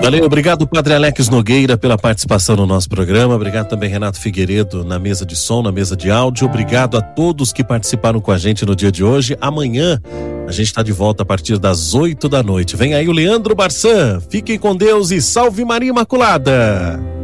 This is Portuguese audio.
Valeu, obrigado Padre Alex Nogueira pela participação no nosso programa, obrigado também Renato Figueiredo na mesa de som, na mesa de áudio, obrigado a todos que participaram com a gente no dia de hoje. Amanhã a gente está de volta a partir das 8 da noite. Vem aí o Leandro Barçan, fiquem com Deus e salve Maria Imaculada!